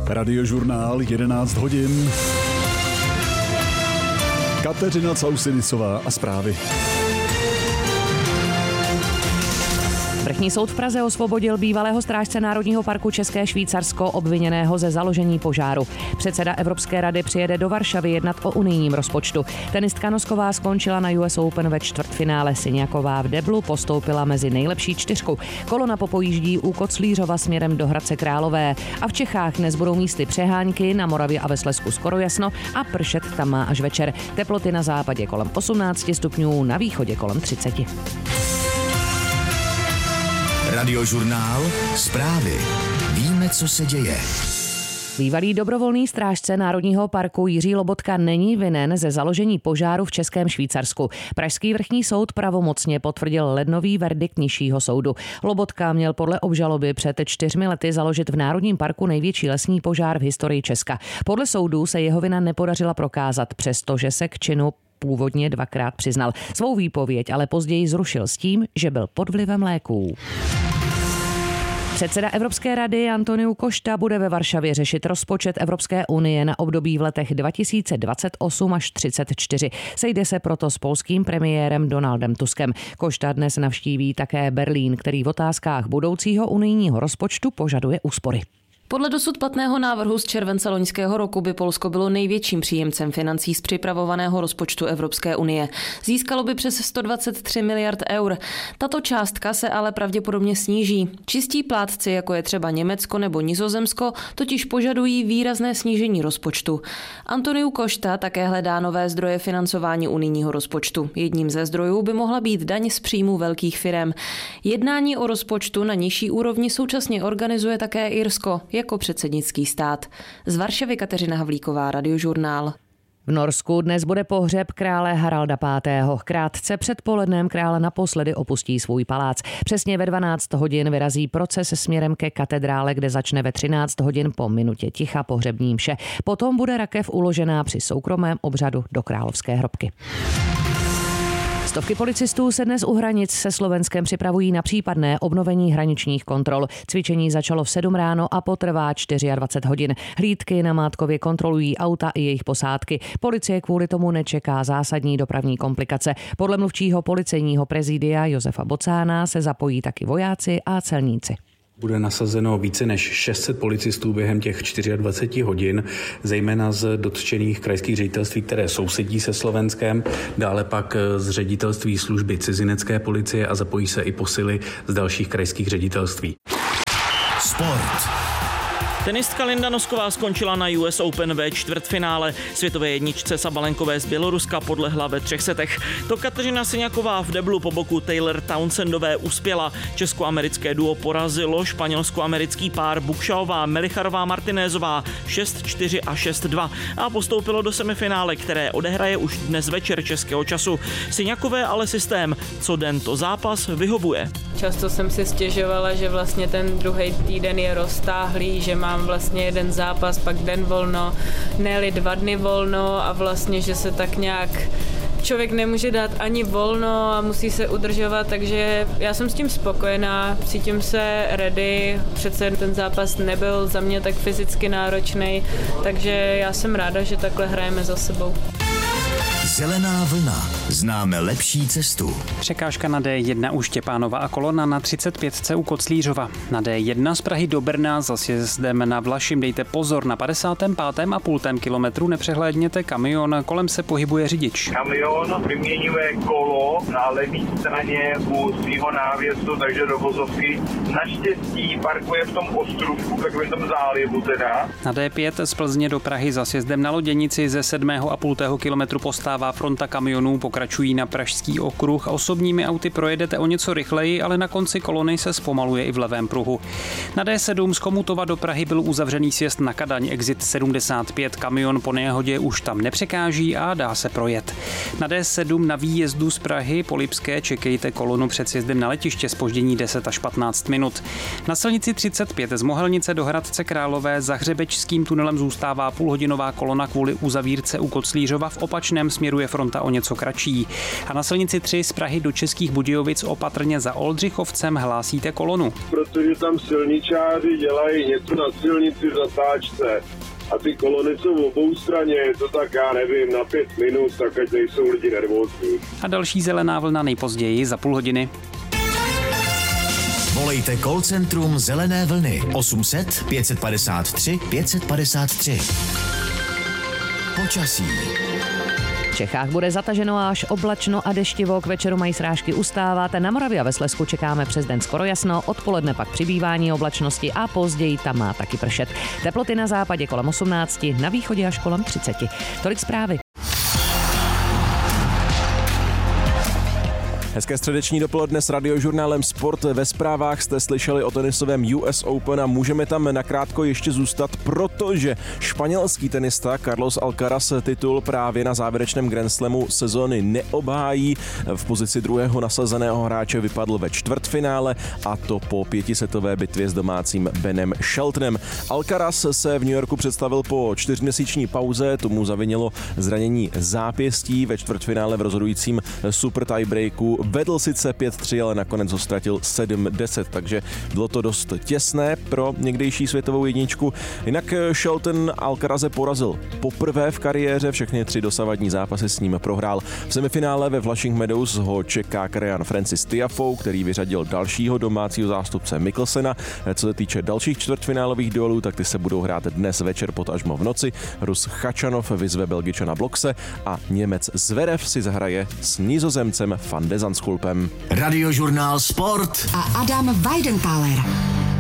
Radiožurnál 11 hodin. Kateřina Causidisová a zprávy. Vrchní soud v Praze osvobodil bývalého strážce Národního parku České Švýcarsko obviněného ze založení požáru. Předseda Evropské rady přijede do Varšavy jednat o unijním rozpočtu. Tenistka Nosková skončila na US Open ve čtvrtfinále. Syňaková v deblu postoupila mezi nejlepší čtyřku. Kolona popojíždí u Koclířova směrem do Hradce Králové. A v Čechách dnes budou místy přehánky, na Moravě a ve Slezsku skoro jasno a pršet tam má až večer. Teploty na západě kolem 18 stupňů, na východě kolem 30. Radiožurnál, zprávy. Víme, co se děje. Bývalý dobrovolný strážce Národního parku Jiří Lobotka není vinen ze založení požáru v Českém Švýcarsku. Pražský vrchní soud pravomocně potvrdil lednový verdikt nižšího soudu. Lobotka měl podle obžaloby před 4 lety založit v Národním parku největší lesní požár v historii Česka. Podle soudu se jeho vina nepodařila prokázat, přestože se k činu původně 2krát přiznal. Svou výpověď ale později zrušil s tím, že byl pod vlivem léků. Předseda Evropské rady Antoniu Costa bude ve Varšavě řešit rozpočet Evropské unie na období v letech 2028 až 2034. Sejde se proto s polským premiérem Donaldem Tuskem. Costa dnes navštíví také Berlín, který v otázkách budoucího unijního rozpočtu požaduje úspory. Podle dosud platného návrhu z července loňského roku by Polsko bylo největším příjemcem financí z připravovaného rozpočtu Evropské unie. Získalo by přes 123 miliard eur. Tato částka se ale pravděpodobně sníží. Čistí plátci, jako je třeba Německo nebo Nizozemsko, totiž požadují výrazné snížení rozpočtu. Antoniu Costa také hledá nové zdroje financování unijního rozpočtu. Jedním ze zdrojů by mohla být daň z příjmu velkých firem. Jednání o rozpočtu na nižší úrovni současně organizuje také Irsko jako předsednický stát. Z Varšavy Kateřina Havlíková, Radiožurnál. V Norsku dnes bude pohřeb krále Haralda V. Krátce před polednem král naposledy opustí svůj palác. Přesně ve 12 hodin vyrazí proces směrem ke katedrále, kde začne ve 13 hodin po minutě ticha pohřební mše. Potom bude rakev uložená při soukromém obřadu do královské hrobky. Stovky policistů se dnes u hranic se Slovenskem připravují na případné obnovení hraničních kontrol. Cvičení začalo v 7 ráno a potrvá 24 hodin. Hlídky na Mátkově kontrolují auta i jejich posádky. Policie kvůli tomu nečeká zásadní dopravní komplikace. Podle mluvčího policejního prezidia Josefa Bocána se zapojí taky vojáci a celníci. Bude nasazeno více než 600 policistů během těch 24 hodin, zejména z dotčených krajských ředitelství, které sousedí se Slovenskem, dále pak z ředitelství služby cizinecké policie a zapojí se i posily z dalších krajských ředitelství. Sport. Tenistka Linda Nosková skončila na US Open ve čtvrtfinále. Světové jedničce Sabalenkové z Běloruska podlehla ve 3 setech. To Kateřina Syňaková v deblu po boku Taylor Townsendové uspěla. Česko-americké duo porazilo španělsko-americký pár Bukšaová Melicharová Martinézová 6-4 a 6-2 a postoupilo do semifinále, které odehraje už dnes večer českého času. Syňakové ale systém, co den to zápas, vyhovuje. Často jsem si stěžovala, že vlastně ten druhý týden je roztáhlý, že mám vlastně jeden zápas, pak den volno, ne-li 2 dny volno a vlastně, že se tak nějak člověk nemůže dát ani volno a musí se udržovat, takže já jsem s tím spokojená, cítím se ready, přece ten zápas nebyl za mě tak fyzicky náročný, takže já jsem ráda, že takhle hrajeme za sebou. Zelená vlna. Známe lepší cestu. Překážka na D1 u Štěpánova a kolona na 35 u Koclířova. Na D1 z Prahy do Brna za sjezdem na Vlašim dejte pozor, na 55,5 kilometru nepřehlédněte kamion, kolem se pohybuje řidič. Kamion vyměňuje kolo na levé straně u svého návěsu, takže do vozovky. Naštěstí parkuje v tom ostrůvku, takovém tom zálivu teda. Na D5 z Plzně do Prahy za sjezdem na Loděnici ze 7,5 kilometru postává fronta kamionů, pokračují na Pražský okruh. Osobními auty projedete o něco rychleji, ale na konci kolony se zpomaluje i v levém pruhu. Na D7 z Chomutova do Prahy byl uzavřený sjezd na Kadaň, exit 75, kamion po nehodě už tam nepřekáží a dá se projet. Na D7 na výjezdu z Prahy po Lipské čekejte kolonu před sjezdem na letiště, zpoždění 10 až 15 minut. Na silnici 35 z Mohelnice do Hradce Králové za hřebečským tunelem zůstává půlhodinová kolona kvůli uzavírce u Koclířova, v opačném směru je fronta o něco kratší. horší. A na silnici 3 z Prahy do Českých Budějovic opatrně za Oldřichovcem hlásíte kolonu. Protože tam silničáři dělají něco na silnici v zatáčce. A ty kolony jsou v obou straně, je to tak, já nevím, na 5 minut, tak ať nejsou lidi nervózní. A další zelená vlna nejpozději za půl hodiny. Volejte call centrum Zelené vlny 800 553 553. Počasí. V Čechách bude zataženo až oblačno a deštivo, k večeru mají srážky ustávat. Na Moravě a ve Slezsku čekáme přes den skoro jasno, odpoledne pak přibývání oblačnosti a později tam má taky pršet. Teploty na západě kolem 18, na východě až kolem 30. Tolik zprávy. Hezké středeční dopoledne s Radiožurnálem Sport. Ve zprávách jste slyšeli o tenisovém US Open a můžeme tam nakrátko ještě zůstat, protože španělský tenista Carlos Alcaraz titul právě na závěrečném Grand Slamu sezóny neobhájí. V pozici druhého nasazeného hráče vypadl ve čtvrtfinále, a to po 5setové bitvě s domácím Benem Sheltonem. Alcaraz se v New Yorku představil po 4měsíční pauze, tomu zavinilo zranění zápěstí. Ve čtvrtfinále v rozhodujícím super tiebreaku vedl sice 5-3, ale nakonec ho ztratil 7-10, takže bylo to dost těsné pro někdejší světovou jedničku. Jinak Shelton Alcaraze porazil poprvé v kariéře, všechny 3 dosavadní zápasy s ním prohrál. V semifinále ve Flushing Meadows ho čeká Karajan Francis Tiafoe, který vyřadil dalšího domácího zástupce Mikkelsena. Co se týče dalších čtvrtfinálových duelů, tak ty se budou hrát dnes večer potažmo v noci. Rus Khachanov vyzve Belgičana Blokse a Němec Zverev si zahraje s Nizozemcem Van de Zandschulpem. Radiožurnál Sport a Adam Weidenthaler.